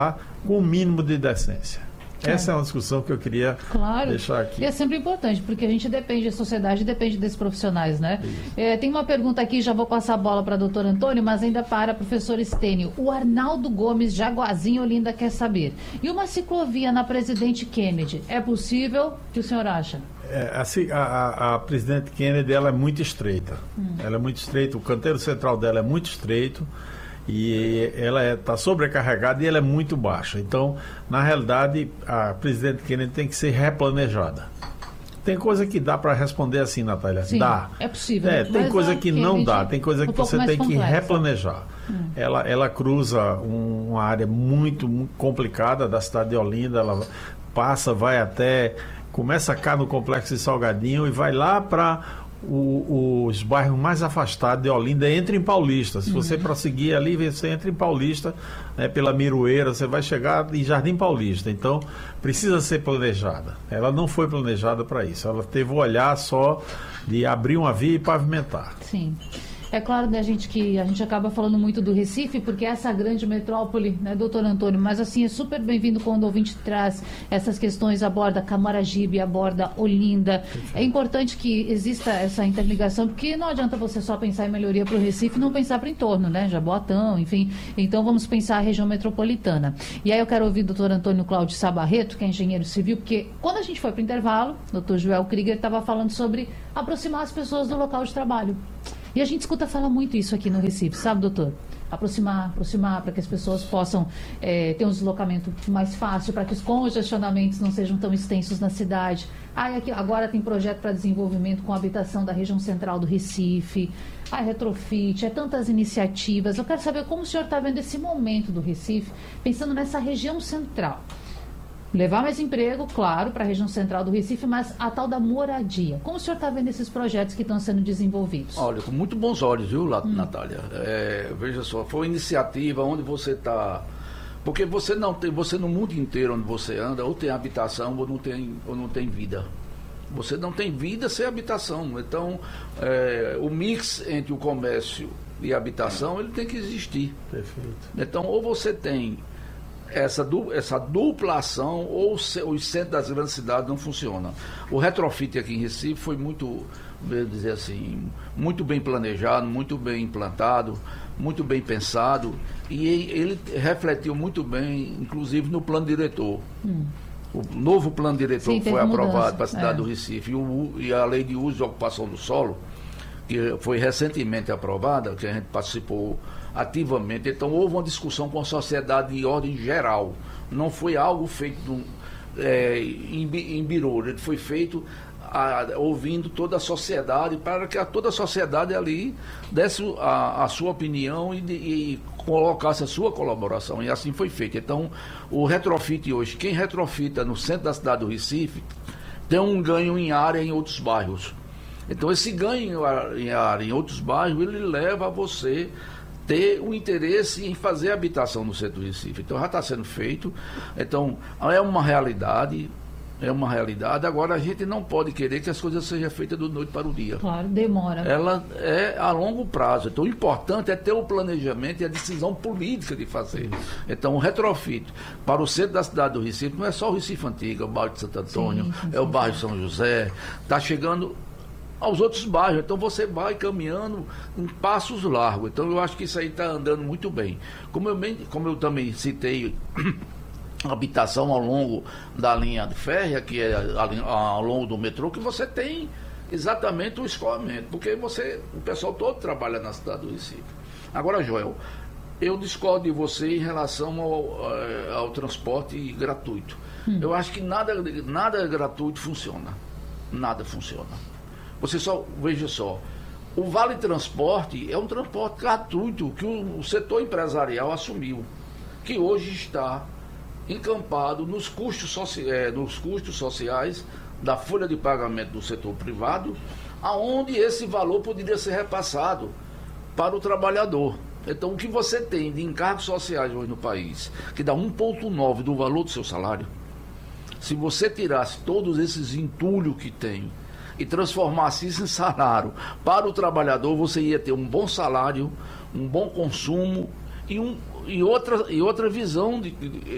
com o mínimo de decência. Essa é uma discussão que eu queria deixar aqui. E é sempre importante, porque a gente depende da sociedade, depende desses profissionais, né? Tem uma pergunta aqui, já vou passar a bola para o doutor Antônio, mas ainda para professor Estênio. O Arnaldo Gomes, Jaguazinho, Olinda, quer saber. E uma ciclovia na Presidente Kennedy, é possível? O que o senhor acha? A Presidente Kennedy, ela é muito estreita. Ela é muito estreita, o canteiro central dela é muito estreito. E ela está sobrecarregada e ela é muito baixa. Então, na realidade, a Presidente Kennedy tem que ser replanejada. Tem coisa que dá para responder assim, Natália. Sim, dá. É possível. Tem coisa que não dá. Tem coisa que você tem que replanejar. Ela cruza uma área muito complicada da cidade de Olinda. Ela passa, vai até... Começa cá no Complexo de Salgadinho e vai lá para... os bairros mais afastados de Olinda, entra em Paulista. Se você prosseguir ali, você entra em Paulista, né, pela Miroeira, você vai chegar em Jardim Paulista. Então, precisa ser planejada. Ela não foi planejada para isso. Ela teve o olhar só de abrir uma via e pavimentar. Sim. É claro, né, que a gente acaba falando muito do Recife, porque é essa grande metrópole, né, doutor Antônio? Mas, assim, é super bem-vindo quando o ouvinte traz essas questões, aborda Camaragibe, aborda Olinda. É importante que exista essa interligação, porque não adianta você só pensar em melhoria para o Recife e não pensar para o entorno, né? Jaboatão, enfim. Então, vamos pensar a região metropolitana. E aí eu quero ouvir o doutor Antônio Cláudio Sabarreto, que é engenheiro civil, porque quando a gente foi para o intervalo, o doutor Joel Krieger estava falando sobre aproximar as pessoas do local de trabalho. E a gente escuta falar muito isso aqui no Recife, sabe, doutor? Aproximar, para que as pessoas possam ter um deslocamento mais fácil, para que os congestionamentos não sejam tão extensos na cidade. Aqui, agora tem projeto para desenvolvimento com habitação da região central do Recife, retrofit, tantas iniciativas. Eu quero saber como o senhor está vendo esse momento do Recife, pensando nessa região central. Levar mais emprego, claro, para a região central do Recife, mas a tal da moradia. Como o senhor está vendo esses projetos que estão sendo desenvolvidos? Olha, com muito bons olhos, viu, Natália? Veja só, foi uma iniciativa onde você está... Porque você no mundo inteiro onde você anda, ou tem habitação ou não tem vida. Você não tem vida sem habitação. Então, o mix entre o comércio e a habitação, ele tem que existir. Perfeito. Então, ou você tem essa dupla ação, ou os centros das grandes cidades não funcionam. O retrofit aqui em Recife foi muito, vou dizer assim, muito bem planejado, muito bem implantado, muito bem pensado, e ele refletiu muito bem, inclusive no plano diretor. O novo plano diretor que foi aprovado para a cidade do Recife e a lei de uso e ocupação do solo, que foi recentemente aprovada, que a gente participou ativamente. Então houve uma discussão com a sociedade de ordem geral. Não foi algo feito em birô, ele foi feito ouvindo toda a sociedade, para que toda a sociedade ali desse a sua opinião e colocasse a sua colaboração, e assim foi feito. Então o retrofit hoje, quem retrofita no centro da cidade do Recife, tem um ganho em área em outros bairros. Então esse ganho em área em outros bairros, ele leva a você ter um interesse em fazer habitação no centro do Recife. Então já está sendo feito. Então é uma realidade. Agora a gente não pode querer que as coisas sejam feitas do noite para o dia. Claro, demora. Ela é a longo prazo. Então o importante é ter o planejamento e a decisão política de fazer. Então o retrofit para o centro da cidade do Recife não é só o Recife Antigo, é o bairro de Santo Antônio, é o bairro São José, está chegando aos outros bairros. Então você vai caminhando em passos largos. Então eu acho que isso aí está andando muito bem. Como eu também citei habitação ao longo da linha de férrea, que é ao longo do metrô, que você tem exatamente o escoamento, porque o pessoal todo trabalha na cidade do Recife. Agora, Joel, eu discordo de você em relação ao transporte gratuito. Eu acho que nada gratuito funciona. Nada funciona. Veja só, o Vale Transporte é um transporte gratuito que o setor empresarial assumiu, que hoje está encampado nos custos sociais da folha de pagamento do setor privado, aonde esse valor poderia ser repassado para o trabalhador. Então, o que você tem de encargos sociais hoje no país, que dá 1,9 do valor do seu salário, se você tirasse todos esses entulhos que tem e transformasse isso em salário para o trabalhador, você ia ter um bom salário, um bom consumo e outra visão